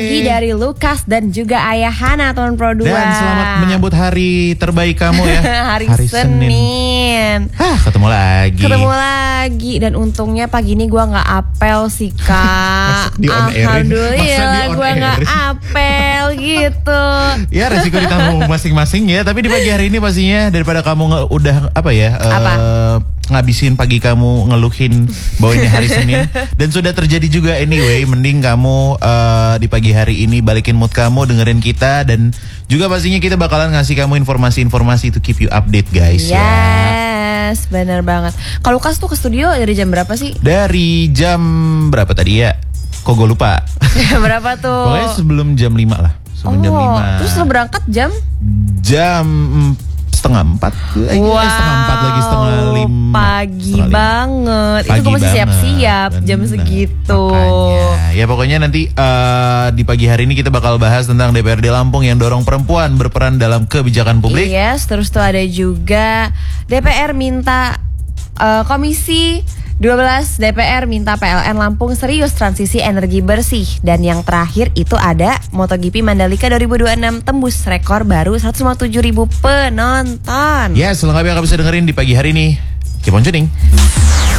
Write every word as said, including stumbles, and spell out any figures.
pagi dari Lukas dan juga Ayah Hana teman Pro dua. Dan selamat menyambut hari terbaik kamu ya. hari, hari Senin. Senin. Hah, ketemu lagi. Ketemu lagi dan untungnya pagi ini gue nggak apel sih Kak. Alhamdulillah gue nggak apel gitu. Ya resiko ditanggung masing-masing ya. Tapi di pagi hari ini pastinya daripada kamu nge- udah apa ya? Apa? Uh, ngabisin pagi kamu ngeluhin bahwa ini hari Senin dan sudah terjadi juga anyway, mending kamu uh, di pagi hari ini balikin mood kamu, dengerin kita dan juga pastinya kita bakalan ngasih kamu informasi-informasi to keep you update guys. Yes, ya. Bener banget. Kalau Lukas tuh ke studio dari jam berapa sih? Dari jam berapa tadi ya? Kok gue lupa. Berapa tuh? Pokoknya sebelum jam lima lah. Sebelum oh, jam lima. Terus lo berangkat jam? Jam setengah empat. Eh, wow, setengah empat lagi setengah lima. Pagi setengah banget. Pagi itu gue masih siap-siap jam bener. segitu. Makanya. Ya pokoknya nanti uh, di pagi hari ini kita bakal bahas tentang D P R D Lampung yang dorong perempuan berperan dalam kebijakan publik. Yes, terus tuh ada juga D P R minta uh, komisi dua belas D P R minta P L N Lampung serius transisi energi bersih. Dan yang terakhir itu ada MotoGP Mandalika dua ribu dua puluh enam tembus rekor baru seratus lima puluh tujuh ribu penonton. Ya, selengkapnya kamu bisa dengerin di pagi hari ini. Keep on tuning.